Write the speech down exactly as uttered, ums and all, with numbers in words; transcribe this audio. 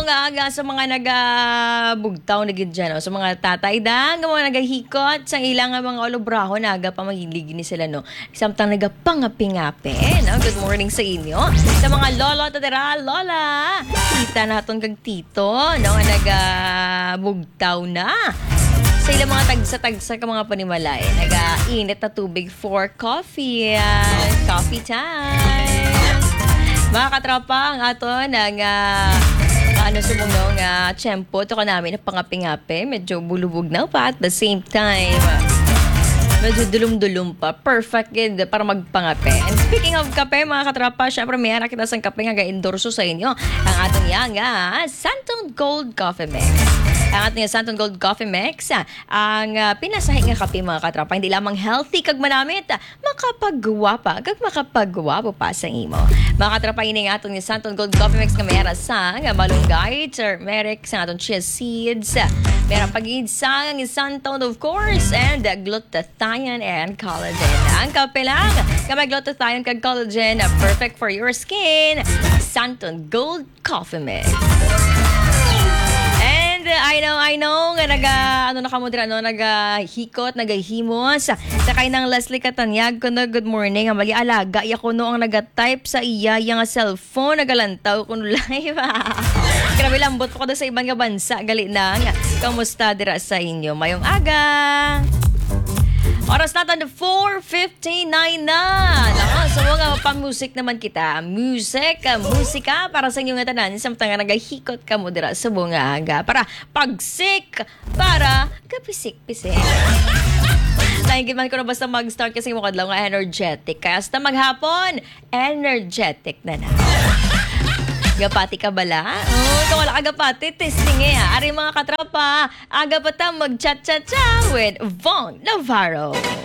nga aga sa mga nagabugtaw na gid dyan, no? Sa mga tatay dang, mga nagahikot, sa ilang nga mga olobraho na aga pa magilig ni sila, no? Samtang nagapangapi-ngapi, no? Good morning sa inyo. Sa mga lolo, tatira, lola, tita naton kag tito, no? Nga nagabugtaw na. Sa ilang mga tagsa-tagsa ka mga panimalay, nag-init na tubig for coffee. Uh, coffee time. Mga katropa, ang ato ng uh, ano sumungong uh, tiyempo. Ito ka namin na pangapi-ngapi. Medyo bulubog na pa at the same time. Medyo dulum-dulum pa. Perfect yun para magpangape. And speaking of kape, mga katrapa, syempre may hanak kita sa kape nga ga-endorso sa inyo. Ang atong yang uh, Santon Gold Coffee Mix. Ang ating Santon Gold Coffee Mix, ang uh, pinasahi nga kape, mga katrapa, hindi lamang healthy kag manamit, makapagwa pa, kag makapagwapo pa sa imo. Mga katrapa, ini nga atong Santon Gold Coffee Mix nga mayara sa nga malunggay, turmeric, sa atong chia seeds, mayroon pag-iid sa ang Santon, of course, and uh, glutathione and collagen. Ang kape lang, kamay glutathione kag collagen, uh, perfect for your skin. Santon Gold Coffee Mix. I know, I know, nga naga, ano na kamo dira, no, naga-hikot, naga-himos. Sakay ng Leslie Katanyag ko na, good morning, ang mali alaga, iya ko no ang naga-type sa iya, iya nga cellphone, nagalantaw ko no live. Grabe lambot ko doon sa ibang nga bansa, gali na nga. Kamusta dira sa inyo? Mayong aga! Oras natin four fifty-nine na. Nako, so mga pang-music naman kita. Music, uh, musika para sa inyo nga tanan. Samtang nga nagahikot ka mo dira sa bunga aga. Para pagsik, para kapisik-pisik. Naingiman ko na basta mag-start kasi mo kadlaw nga energetic. Kaya hasta maghapon, energetic na na. Gapati ka bala? Oh, kung wala ka gapati, testing eh. Ari mga katrapa, aga pa ta mag-chat-chat-chat with Von Navarro.